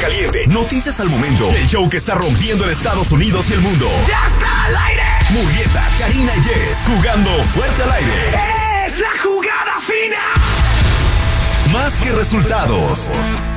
caliente, noticias al momento. El show que está rompiendo en Estados Unidos y el mundo. ¡Ya está al aire! Murrieta, Karina y Jess, jugando fuerte al aire. ¡Es la jugada fina! Más que resultados.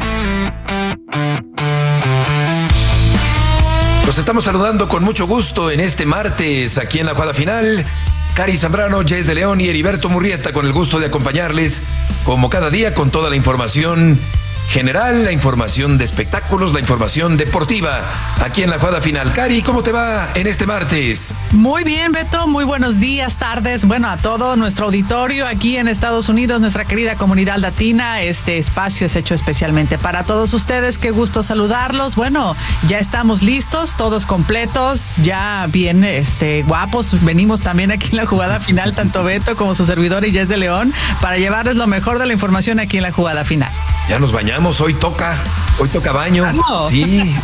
Los estamos saludando con mucho gusto en este martes aquí en la jugada final. Cari Zambrano, Jess de León y Heriberto Murrieta con el gusto de acompañarles como cada día con toda la información general, la información de espectáculos, la información deportiva aquí en la jugada final. Cari, ¿cómo te va en este martes? Muy bien, Beto, muy buenos días, tardes, bueno, a todo nuestro auditorio aquí en Estados Unidos, nuestra querida comunidad latina. Este espacio es hecho especialmente para todos ustedes. Qué gusto saludarlos. Bueno, ya estamos listos, todos completos, ya bien guapos. Venimos también aquí en la jugada final, tanto Beto como su servidor y Jess de León, para llevarles lo mejor de la información aquí en la jugada final. Ya nos bañamos, hoy toca baño. ¡Vamos! Sí.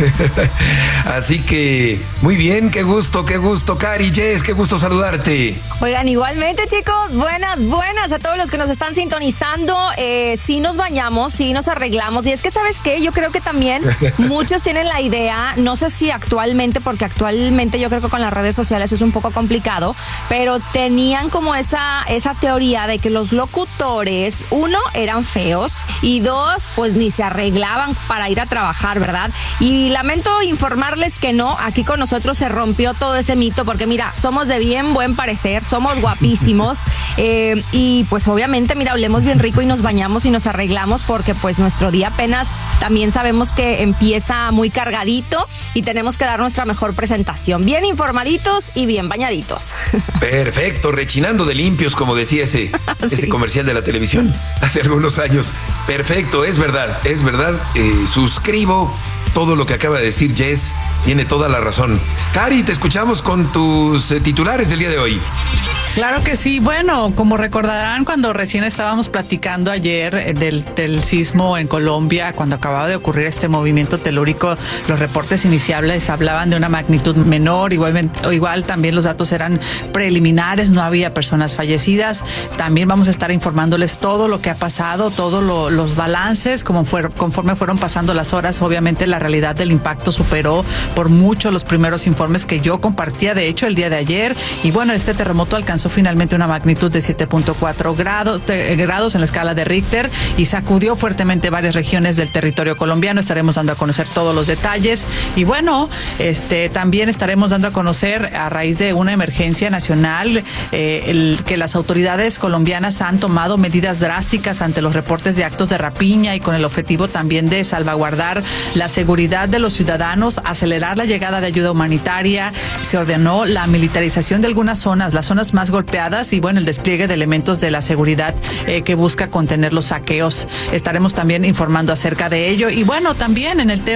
Así que, muy bien, qué gusto, Cari, Jess, qué gusto saludarte. Oigan, igualmente, chicos, buenas a todos los que nos están sintonizando. Sí nos bañamos, sí nos arreglamos. Y es que, ¿sabes qué? Yo creo que también muchos tienen la idea, no sé si actualmente, porque actualmente yo creo que con las redes sociales es un poco complicado, pero tenían como esa teoría de que los locutores, uno, eran feos, y dos, pues ni se arreglaban para ir a trabajar, ¿verdad? Y lamento informarles que no, aquí con nosotros se rompió todo ese mito, porque mira, somos de bien buen parecer, somos guapísimos, y pues obviamente, mira, olemos bien rico y nos bañamos y nos arreglamos, porque pues nuestro día apenas también sabemos que empieza muy cargadito y tenemos que dar nuestra mejor presentación, bien informaditos y bien bañaditos. Perfecto, rechinando de limpios, como decía ese comercial de la televisión hace algunos años. Perfecto, es verdad. Suscribo todo lo que acaba de decir Jess, tiene toda la razón. Cari, te escuchamos con tus titulares del día de hoy. Claro que sí. Bueno, como recordarán, cuando recién estábamos platicando ayer del sismo en Colombia, cuando acababa de ocurrir este movimiento telúrico, los reportes iniciales hablaban de una magnitud menor, igual también los datos eran preliminares, no había personas fallecidas. También vamos a estar informándoles todo lo que ha pasado, todos los balances, conforme fueron pasando las horas. Obviamente la realidad del impacto superó por mucho los primeros informes que yo compartía, de hecho, el día de ayer. Y bueno, este terremoto alcanzó finalmente una magnitud de 7.4 grados en la escala de Richter y sacudió fuertemente varias regiones del territorio colombiano. Estaremos dando a conocer todos los detalles y bueno, también estaremos dando a conocer, a raíz de una emergencia nacional, que las autoridades colombianas han tomado medidas drásticas ante los reportes de actos de rapiña y con el objetivo también de salvaguardar la seguridad de los ciudadanos, acelerar la llegada de ayuda humanitaria. Se ordenó la militarización de algunas zonas, las zonas más golpeadas, y bueno, el despliegue de elementos de la seguridad que busca contener los saqueos. Estaremos también informando acerca de ello y bueno, también en el tema